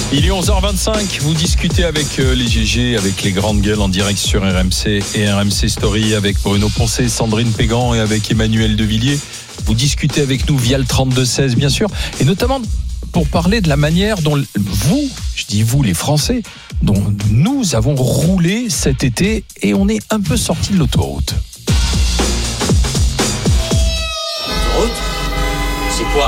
Il est 11h25, vous discutez avec les GG, avec les grandes gueules en direct sur RMC et RMC Story avec Bruno Poncet, Sandrine Pégan et avec Emmanuel Devilliers. Vous discutez avec nous via le 32-16 bien sûr, et notamment pour parler de la manière dont vous, je dis vous les Français, dont nous avons roulé cet été et on est un peu sorti de l'autoroute. Autoroute ? C'est quoi, autoroute ?